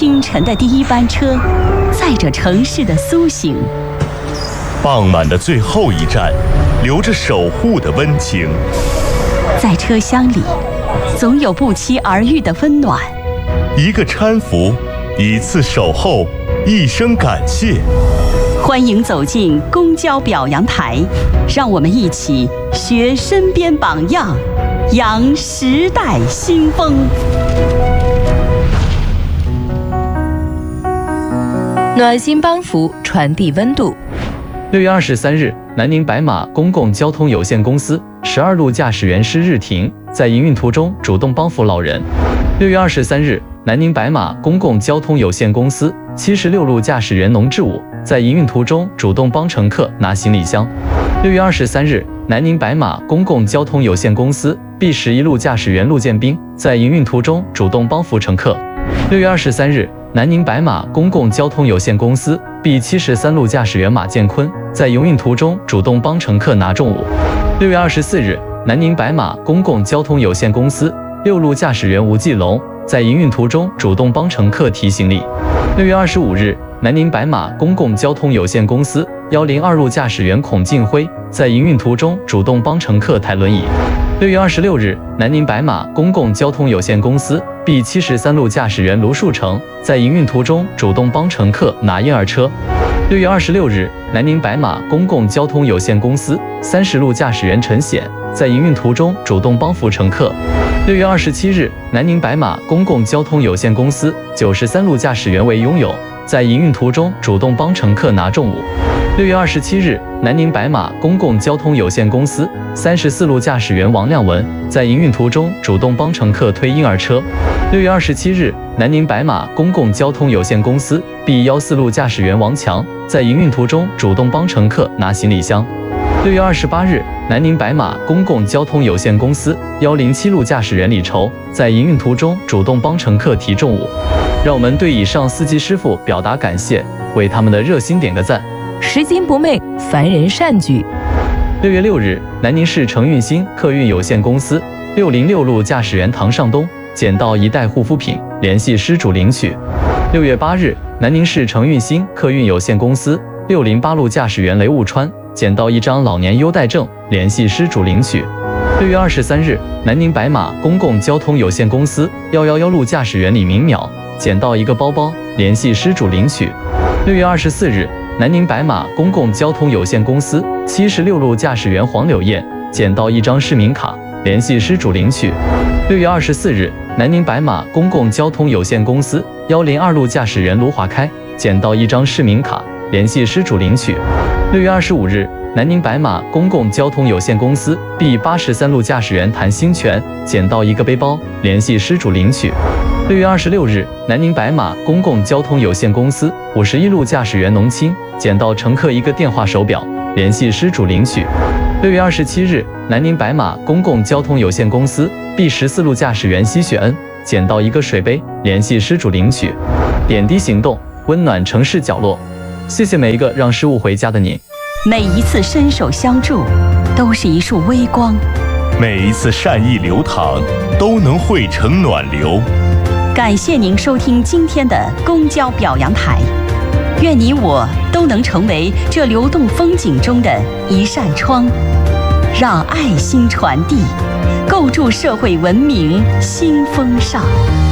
清晨的第一班车，载着城市的苏醒。 傍晚的最后一站，留着守护的温情。 在车厢里，总有不期而遇的温暖。 一个搀扶，一次守候，一声感谢。 欢迎走进公交表扬台，让我们一起学身边榜样，扬时代新风。 暖心帮扶，传递温度。 6月23日，南宁白马公共交通有限公司12路驾驶员施日婷在营运途中主动帮扶老人。6月23日，南宁白马公共交通有限公司76路驾驶员农志武在营运途中主动帮乘客拿行李箱。6月23日，南宁白马公共交通有限公司 B11路驾驶员陆建兵在营运途中主动帮扶乘客。6月23日，南宁白马公共交通有限公司 B73路驾驶员马建坤在营运途中主动帮乘客拿重物。6月24日，南宁白马公共交通有限公司6路驾驶员吴继龙在营运途中主动帮乘客提行李。6月25日，南宁白马公共交通有限公司102路驾驶员孔进辉在营运途中主动帮乘客抬轮椅。6月26日，南宁白马公共交通有限公司 B73路驾驶员卢树成在营运途中主动帮乘客拿婴儿车。6月26日，南宁白马公共交通有限公司30路驾驶员陈显在营运途中主动帮扶乘客。6月27日，南宁白马公共交通有限公司93路驾驶员韦拥有在营运途中主动帮乘客拿重物。6月27日，南宁白马公共交通有限公司34路驾驶员王亮文在营运途中主动帮乘客推婴儿车。6月27日，南宁白马公共交通有限公司 B14路驾驶员王强在营运途中主动帮乘客拿行李箱。6月28日，南宁白马公共交通有限公司107路驾驶员李筹在营运途中主动帮乘客提重物。让我们对以上司机师傅表达感谢，为他们的热心点个赞。 拾金不昧，凡人善举。 6月6日，南宁市承运新客运有限公司606路驾驶员唐尚东捡到一袋护肤品，联系失主领取。6月8日，南宁市承运新客运有限公司608路驾驶员雷悟川捡到一张老年优待证，联系失主领取。6月23日，南宁白马公共交通有限公司111路驾驶员李明淼捡到一个包包，联系失主领取。6月24日，南宁白马公共交通有限公司76路驾驶员黄柳燕捡到一张市民卡，联系失主领取。6月24日，南宁白马公共交通有限公司102路驾驶员卢华开捡到一张市民卡，联系失主领取。6月25日，南宁白马公共交通有限公司 B83路驾驶员谭兴全捡到一个背包，联系失主领取。6月26日，南宁白马公共交通有限公司51路驾驶员农清捡到乘客一个电话手表，联系失主领取。6月27日，南宁白马公共交通有限公司 B14路驾驶员奚雪恩捡到一个水杯，联系失主领取。点滴行动，温暖城市角落。谢谢每一个让失物回家的你。 每一次伸手相助，都是一束微光； 每一次善意流淌，都能汇成暖流。 感谢您收听今天的公交表扬台，愿你我都能成为这流动风景中的一扇窗，让爱心传递，构筑社会文明新风尚。